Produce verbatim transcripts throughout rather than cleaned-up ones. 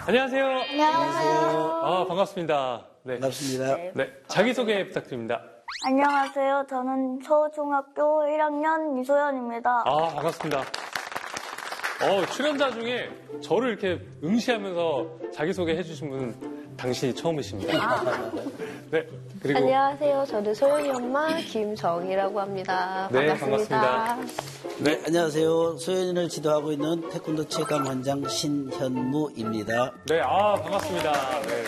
안녕하세요. 안녕하세요. 아, 반갑습니다. 네. 반갑습니다. 네. 자기소개 부탁드립니다. 안녕하세요. 저는 서초등학교 일 학년 이소연입니다. 아, 반갑습니다. 어, 출연자 중에 저를 이렇게 응시하면서 자기소개 해주신 분은 당신이 처음이십니다. 아. 네. 그리고. 안녕하세요. 저는 소연이 엄마 김정희라고 합니다. 네, 반갑습니다. 반갑습니다. 네, 안녕하세요. 소연이를 지도하고 있는 태권도 체감 원장 신현무입니다. 네, 아, 반갑습니다. 네.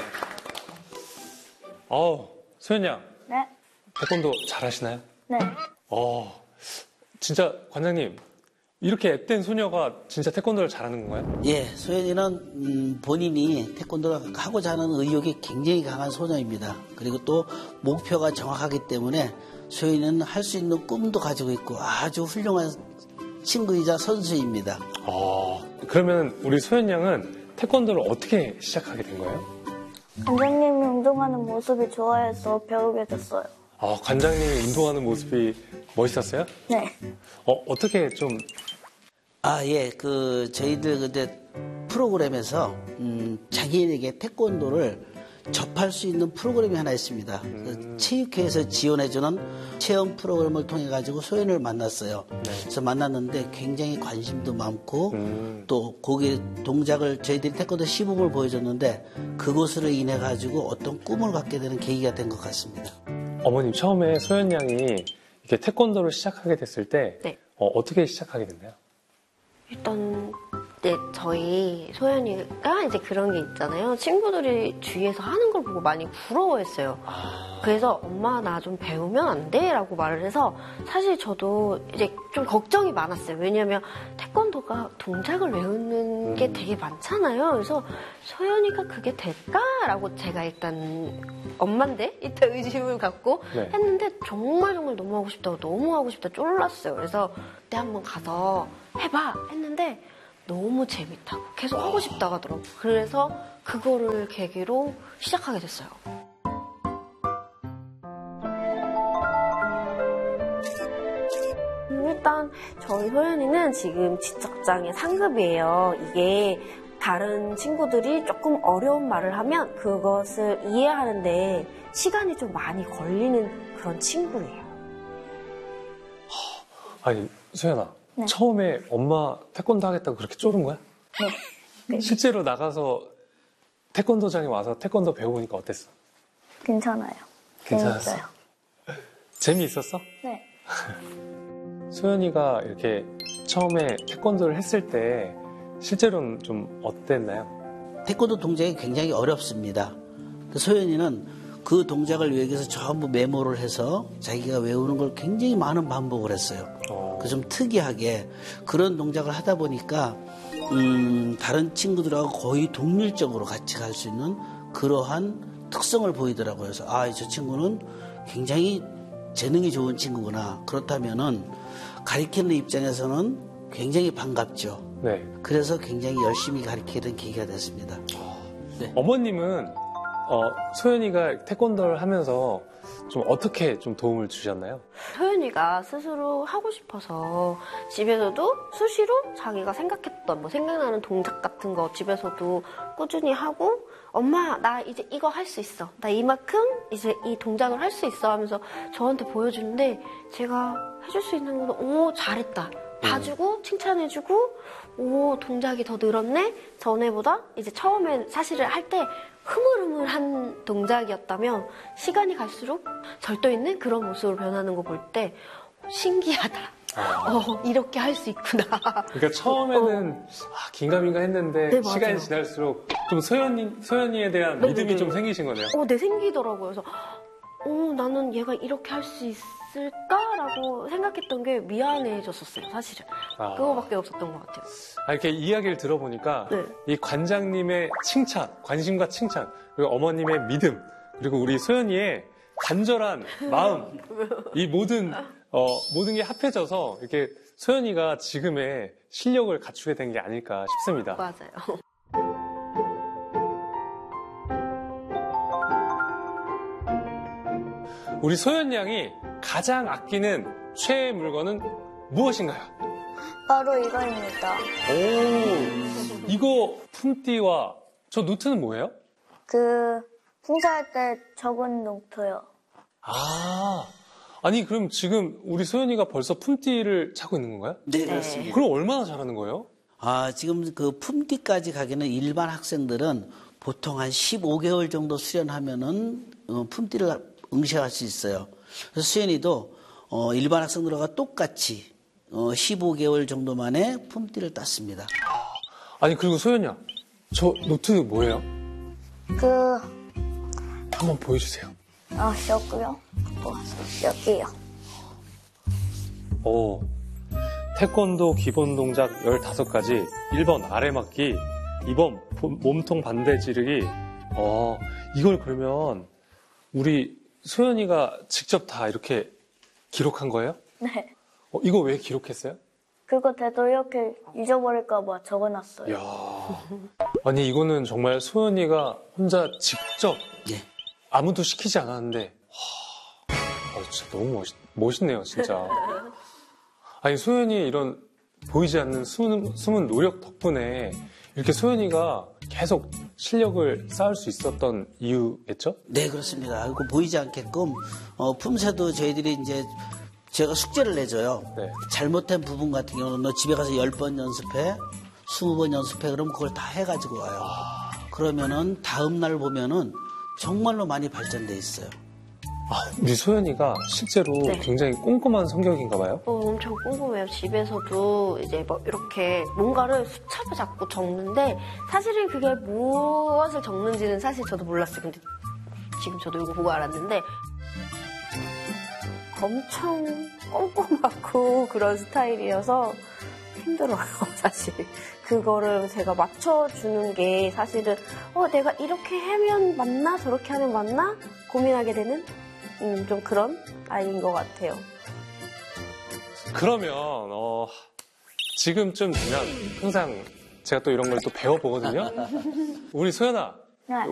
어우, 소연 양. 네. 태권도 잘하시나요? 네. 어, 진짜 관장님. 이렇게 앳된 소녀가 진짜 태권도를 잘하는 건가요? 예, 소연이는 음, 본인이 태권도를 하고자 하는 의욕이 굉장히 강한 소녀입니다. 그리고 또 목표가 정확하기 때문에 소연이는 할 수 있는 꿈도 가지고 있고 아주 훌륭한 친구이자 선수입니다. 어, 그러면 우리 소연 양은 태권도를 어떻게 시작하게 된 거예요? 관장님이 운동하는 모습이 좋아해서 배우게 됐어요. 아, 관장님이 운동하는 모습이 멋있었어요? 네. 어, 어떻게 좀. 아, 예, 그, 저희들 그때 프로그램에서, 음, 자기에게 태권도를 접할 수 있는 프로그램이 하나 있습니다. 음. 그 체육회에서 지원해주는 체험 프로그램을 통해가지고 소연을 만났어요. 네. 그래서 만났는데 굉장히 관심도 많고, 음. 또 거기 동작을 저희들이 태권도 시범을 보여줬는데, 그것으로 인해가지고 어떤 꿈을 갖게 되는 계기가 된 것 같습니다. 어머님, 처음에 소연 양이 이렇게 태권도를 시작하게 됐을 때, 네. 어, 어떻게 시작하게 됐나요? 일단 네, 저희 소연이가 이제 그런 게 있잖아요. 친구들이 주위에서 하는 걸 보고 많이 부러워했어요. 그래서 엄마 나 좀 배우면 안 돼? 라고 말을 해서 사실 저도 이제 좀 걱정이 많았어요. 왜냐면 태권도가 동작을 외우는 게 되게 많잖아요. 그래서 소연이가 그게 될까? 라고 제가 일단 엄마인데? 일단 의심을 갖고 네. 했는데 정말 정말 너무 하고 싶다고 너무 하고 싶다 쫄랐어요. 그래서 그때 한번 가서 해봐 했는데 너무 재밌다고 계속 하고 싶다고 하더라고요. 그래서 그거를 계기로 시작하게 됐어요. 일단 저희 소연이는 지금 지적장애 상급이에요. 이게 다른 친구들이 조금 어려운 말을 하면 그것을 이해하는데 시간이 좀 많이 걸리는 그런 친구예요. 아니, 소연아. 네. 처음에 엄마 태권도 하겠다고 그렇게 쫄은 거야? 네. 실제로 나가서 태권도장에 와서 태권도 배워보니까 어땠어? 괜찮아요. 괜찮았어? 재밌어요. 재미있었어? 네. 소연이가 이렇게 처음에 태권도를 했을 때 실제로는 좀 어땠나요? 태권도 동작이 굉장히 어렵습니다. 소연이는 그 동작을 외우기 위해서 전부 메모를 해서 자기가 외우는 걸 굉장히 많은 반복을 했어요. 어. 그 좀 특이하게 그런 동작을 하다 보니까 음, 다른 친구들하고 거의 동률적으로 같이 갈 수 있는 그러한 특성을 보이더라고요. 그래서 아, 저 친구는 굉장히 재능이 좋은 친구구나. 그렇다면은 가르치는 입장에서는 굉장히 반갑죠. 네. 그래서 굉장히 열심히 가르치게 된 계기가 됐습니다. 네. 어머님은 어, 소연이가 태권도를 하면서 좀 어떻게 좀 도움을 주셨나요? 소연이가 스스로 하고 싶어서 집에서도 수시로 자기가 생각했던 뭐 생각나는 동작 같은 거 집에서도 꾸준히 하고 엄마 나 이제 이거 할 수 있어. 나 이만큼 이제 이 동작을 할 수 있어 하면서 저한테 보여주는데 제가 해줄 수 있는 거는 오 잘했다. 봐주고 칭찬해주고 오 동작이 더 늘었네. 전에보다 이제 처음에 사실을 할 때 흐물흐물한 동작이었다면 시간이 갈수록 절도 있는 그런 모습으로 변하는 거 볼 때 신기하다. 아. 어, 이렇게 할 수 있구나. 그러니까 처음에는 아, 긴가민가 했는데 네, 시간이 맞아요. 지날수록 좀 소연이, 소연이에 대한 네, 믿음이 네. 좀 생기신 거네요. 어, 네, 생기더라고요. 그래서, 어, 나는 얘가 이렇게 할 수 있을까라고 생각했던 게 미안해졌었어요, 사실은. 아. 그거밖에 없었던 것 같아요. 아, 이렇게 이야기를 들어보니까 네. 이 관장님의 칭찬, 관심과 칭찬, 그리고 어머님의 믿음, 그리고 우리 소연이의 간절한 마음, 이 모든 어, 모든 게 합해져서 이렇게 소연이가 지금의 실력을 갖추게 된 게 아닐까 싶습니다. 맞아요. 우리 소연 양이 가장 아끼는 최애 물건은 무엇인가요? 바로 이거입니다. 오, 이거 품띠와 저 노트는 뭐예요? 그 풍사할 때 적은 노트요. 아, 아니 그럼 지금 우리 소연이가 벌써 품띠를 차고 있는 건가요? 네, 그렇습니다. 그럼 얼마나 잘하는 거예요? 아, 지금 그 품띠까지 가기는 일반 학생들은 보통 한 십오 개월 정도 수련하면은 어, 품띠를 응시할 수 있어요. 그래서 수연이도 어, 일반 학생들과 똑같이 어, 십오 개월 정도 만에 품띠를 땄습니다. 아니 그리고 소연이야, 저 노트 뭐예요? 그, 한번 보여주세요. 아, 여기요? 어, 여기요. 오, 태권도 기본 동작 열다섯 가지, 일 번 아래 맞기, 이 번 몸통 반대 지르기. 어, 이걸 그러면 우리 소연이가 직접 다 이렇게 기록한 거예요? 네. 어, 이거 왜 기록했어요? 그거 되도 이렇게 잊어버릴까봐 적어놨어요. 이야, 아니 이거는 정말 소연이가 혼자 직접 예. 아무도 시키지 않았는데, 와, 어, 진짜 너무 멋있, 멋있네요, 진짜. 아니 소연이 이런 보이지 않는 숨은, 숨은 노력 덕분에 이렇게 소연이가 계속 실력을 쌓을 수 있었던 이유겠죠? 네, 그렇습니다. 그리고 보이지 않게끔 어, 품새도 저희들이 이제 제가 숙제를 내줘요. 네. 잘못된 부분 같은 경우는 너 집에 가서 열 번 연습해, 스무 번 연습해, 그러면 그걸 다 해가지고 와요. 그러면은 다음 날 보면은 정말로 많이 발전돼 있어요. 아, 우리 소연이가 실제로 네. 굉장히 꼼꼼한 성격인가 봐요. 어, 엄청 궁금해요. 집에서도 이제 뭐 이렇게 뭔가를 수첩에 자꾸 적는데 사실은 그게 무엇을 적는지는 사실 저도 몰랐어요. 근데 지금 저도 이거 보고 알았는데 엄청 꼼꼼하고 그런 스타일이어서 힘들어요, 사실. 그거를 제가 맞춰주는 게 사실은 어, 내가 이렇게 하면 맞나? 저렇게 하면 맞나? 고민하게 되는 음, 좀 그런 아이인 것 같아요. 그러면 어, 지금쯤 되면 항상 제가 또 이런 걸 또 배워보거든요. 우리 소연아,